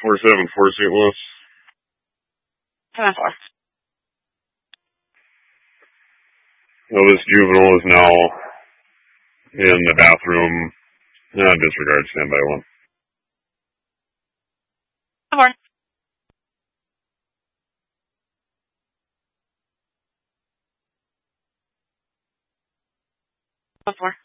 474 St. Louis. 7-4. Well, this juvenile is now in the bathroom. Disregard, standby 1. 4. Before.